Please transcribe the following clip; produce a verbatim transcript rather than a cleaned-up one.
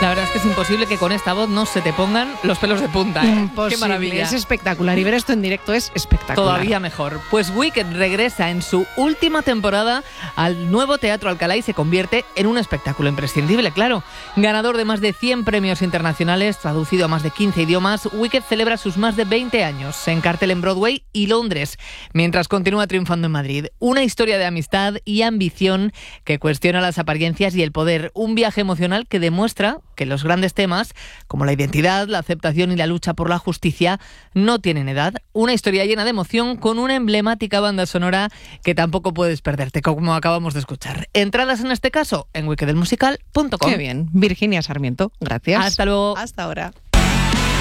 La verdad es que es imposible que con esta voz no se te pongan los pelos de punta, ¿eh? Imposible. Qué maravilla. Es espectacular. Y ver esto en directo es espectacular. Todavía mejor. Pues Wicked regresa en su última temporada al nuevo Teatro Alcalá y se convierte en un espectáculo imprescindible, claro. Ganador de más de cien premios internacionales, traducido a más de quince idiomas, Wicked celebra sus más de veinte años en cartel en Broadway y Londres, mientras continúa triunfando en Madrid. Una historia de amistad y ambición que cuestiona las apariencias y el poder. Un viaje emocional que demuestra que los grandes temas, como la identidad, la aceptación y la lucha por la justicia, no tienen edad. Una historia llena de emoción con una emblemática banda sonora que tampoco puedes perderte, como acabamos de escuchar. Entradas en este caso en wicked el musical punto com. Qué bien. Virginia Sarmiento, gracias. Hasta luego. Hasta ahora.